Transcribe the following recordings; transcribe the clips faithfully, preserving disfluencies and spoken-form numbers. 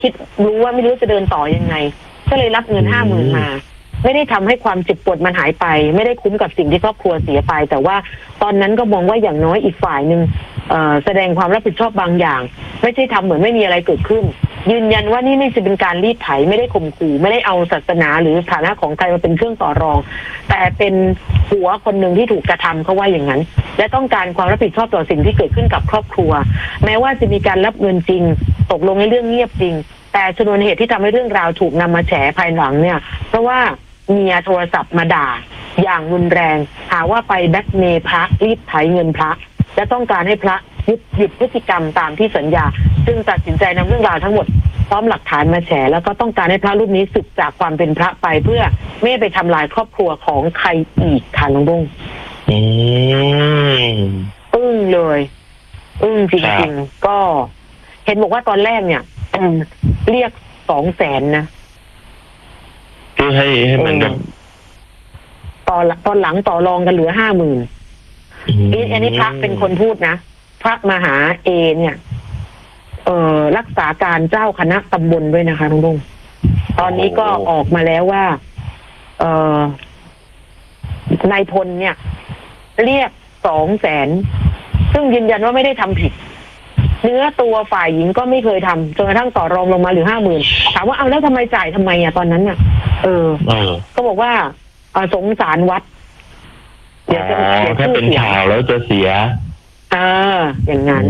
คิดรู้ว่าไม่รู้จะเดินต่อยังไงก็เลยรับเงินห้าหมื่นมาไม่ได้ทำให้ความเจ็บปวดมันหายไปไม่ได้คุ้มกับสิ่งที่ครอบครัวเสียไปแต่ว่าตอนนั้นก็มองว่าอย่างน้อยอีกฝ่ายหนึ่งแสดงความรับผิดชอบบางอย่างไม่ใช่ทำเหมือนไม่มีอะไรเกิดขึ้นยืนยันว่านี่ไม่ใช่เป็นการรีดไถไม่ได้ข่มขู่ไม่ได้เอาศาสนาหรือฐานะของใครมาเป็นเครื่องต่อรองแต่เป็นผัวคนหนึ่งที่ถูกกระทำเขาว่าอย่างนั้นและต้องการความรับผิดชอบต่อสิ่งที่เกิดขึ้นกับครอบครัวแม้ว่าจะมีการรับเงินจริงตกลงในเรื่องเงียบจริงแต่ชนวนเหตุที่ทำให้เรื่องราวถูกนำมาแฉภายหลังเนี่ยเพราะว่าเมียโทรศัพท์มาด่าอย่างรุนแรงหาว่าไปแบล็คเมย์พระรีดไถเงินพระและต้องการให้พระหยุดหยุดพฤติกรรมตามที่สัญญาจึงตัดสินใจนำเรื่องราวทั้งหมดพร้อมหลักฐานมาแฉแล้วก็ต้องการให้พระรูปนี้สึกจากความเป็นพระไปเพื่อไม่ไปทำลายครอบครัวของใครอีกค่ะน้องบุ้งอืมอึ้งเลยอึ้งจริงๆก็เห็นบอกว่าตอนแรกเนี่ยเรียกสองแสนนะคือให้ให้มันแบบตอนตอนหลังต่อรองกันเหลือห้าหมื่นอันนี้พระเป็นคนพูดนะพระมหาเอเนี่ยเอ่อรักษาการเจ้าคณะตำบลด้วยนะคะน้องบุ้งตอนนี้ก็ออกมาแล้วว่าเอ่อนายพลเนี่ยเรียกสองแสนซึ่งยืนยันว่าไม่ได้ทำผิดเนื้อตัวฝ่ายหญิงก็ไม่เคยทำจนกระทั่งต่อรองลงมาเหลือห้าหมื่นถามว่าเอาแล้วทำไมจ่ายทำไมอ่ะตอนนั้นเนี่ยเออก็บอกว่าสงสารวัดเดี๋ยวจะแค่เป็นข่าวแล้วจะเสียเอออย่างนั้น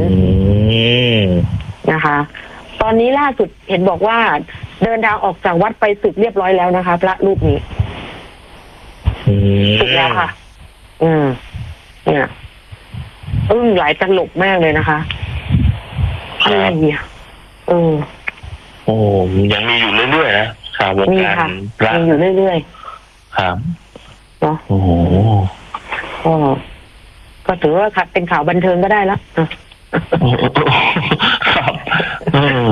นะคะตอนนี้ล่าสุดเห็นบอกว่าเดินทางออกจากวัดไปสึกเรียบร้อยแล้วนะคะพระรูปนี้สึกแล้วค่ะอืมเนี่ยอึ้งหลายตลกมากเลยนะคะอะไรเนี่ยเออโอ้ยังมีอยู่เรื่อยๆนะข่าววงการพระมีอยู่เรื่อยๆครับเนาะโอ้โหก็ก็ถือว่าขัดเป็นข่าวบันเทิงก็ได้แล้วครับเออ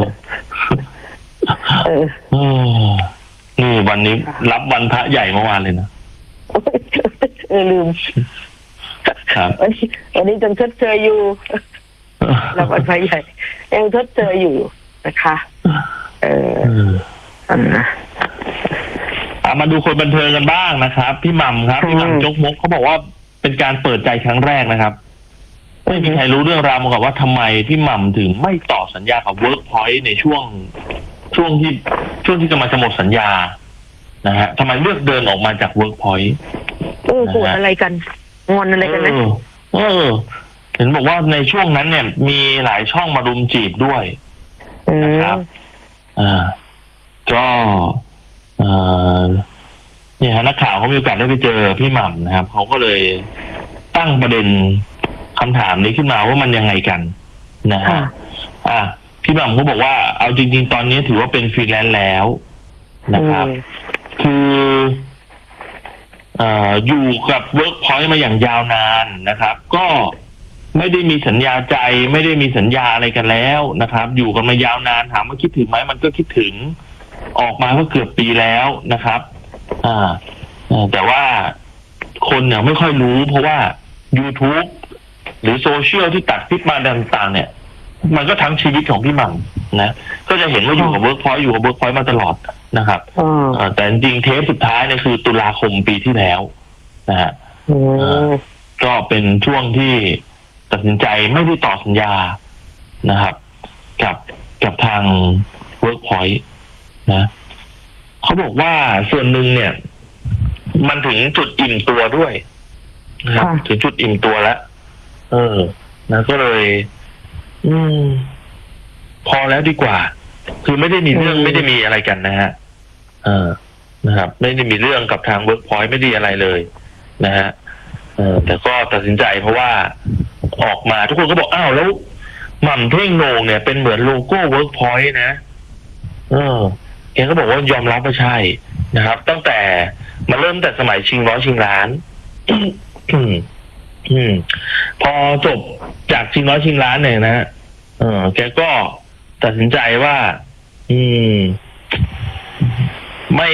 เออนี่วันนี้รับวันพระใหญ่เมื่อวานเลยนะเออลืมครับวันนี้วันนี้ยังทดเชยอยู่รับวันพระใหญ่ยังทดเชยอยู่นะคะเอออ่ะมาดูคนบันเทิงกันบ้างนะครับพี่หม่ำครับพี่หม่ำจกมกเขาบอกว่าเป็นการเปิดใจครั้งแรกนะครับไม่มีใครรู้เรื่องราวมาก่อนว่าทำไมพี่หม่ำถึงไม่ต่อสัญญากับ Workpoint ในช่วงช่วงที่ช่วงที่กำลังจะหมดสัญญานะฮะทำไมเลือกเดินออกมาจาก Workpoint เออโกรธอะไรกันงอนอะไรกันนะเออเห็นบอกว่าในช่วงนั้นเนี่ยมีหลายช่องมารุมจีบด้วยนะครับอ่าก็เอ่อเนี่ยนักข่าวเขามีโอกาสได้ไปเจอพี่หม่ำนะครับเขาก็เลยตั้งประเด็นคำถามนี้ขึ้นมาว่ามันยังไงกันนะฮะอ่ะพี่หม่ำเขาบอกว่าเอาจริงๆตอนนี้ถือว่าเป็นฟรีแลนซ์แล้วนะครับคือเอ่ออยู่กับ Workpoint มาอย่างยาวนานนะครับก็ไม่ได้มีสัญญาใจไม่ได้มีสัญญาอะไรกันแล้วนะครับอยู่กันมายาวนานถามว่าคิดถึงไหมมันก็คิดถึงออกมาก็เกือบปีแล้วนะครับอ่าแต่ว่าคนเนี่ยไม่ค่อยรู้เพราะว่า YouTube หรือโซเชียลที่ตัดคลิปมาต่างๆเนี่ยมันก็ทั้งชีวิตของพี่หม่ำนะก็จะเห็นว่าอยู่กับ Workpoint อยู่กับ Workpoint มาตลอดนะครับแต่จริงๆเทปสุดท้ายเนี่ยคือตุลาคมปีที่แล้วนะฮะก็เป็นช่วงที่ตัดสินใจไม่ได้ต่อสัญญานะครับกับกับทาง Workpoint นะเขาบอกว่าส่วนหนึ่งเนี่ยมันถึงจุดอิ่มตัวด้วยนะครับถึงจุดอิ่มตัวแล้วเออนะก็เลย อืมพอแล้วดีกว่าคือไม่ได้มีเรื่องไม่ได้มีอะไรกันนะฮะเออนะครับไม่ได้มีเรื่องกับทาง Workpoint ไม่ได้อะไรเลยนะฮะเออแต่ก็ตัดสินใจเพราะว่าออกมาทุกคนก็บอกอ้าวแล้วหม่ำเท่งโหน่งเนี่ยเป็นเหมือนโลโก้ Workpoint นะเออแกก็บอกว่ายอมรับว่าใช่นะครับตั้งแต่มาเริ่มแต่สมัยชิงร้อยชิงล้าน อืมพอจบจากชิงร้อยชิงล้านเนี่ยนะเออแกก็ตัดสินใจว่าอืมไม่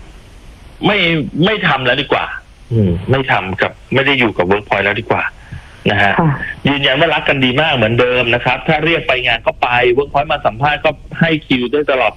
ไม่ไม่ทำแล้วดีกว่า อืมไม่ทำกับไม่ได้อยู่กับ Workpoint แล้วดีกว่านะฮะยืนยันว่ารักกันดีมากเหมือนเดิมนะครับถ้าเรียกไปงานก็ไปเวิร์กพอยต์มาสัมภาษณ์ก็ให้คิวด้วยตลอด